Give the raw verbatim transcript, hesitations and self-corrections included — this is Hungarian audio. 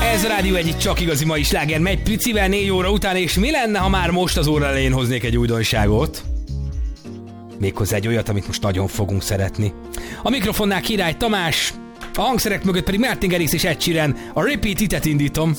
Ez a Rádió egyik csak igazi mai sláger, megy picivel négy óra után, és mi lenne, ha már most az óra elején hoznék egy újdonságot? Méghozzá egy olyat, amit most nagyon fogunk szeretni. A mikrofonnál Király Tamás, a hangszerek mögött pedig Martin Garrix és Ed Sheeran. A Repeat It-et indítom.